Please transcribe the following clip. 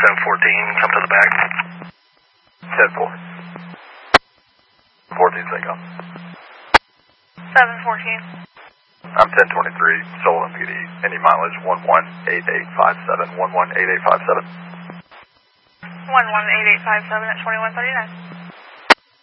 1014, come to the back. 10-4. 14 say go. 714. I'm 1023, Solo MPD, Indy mileage 118857, 118857. 118857 at 2139.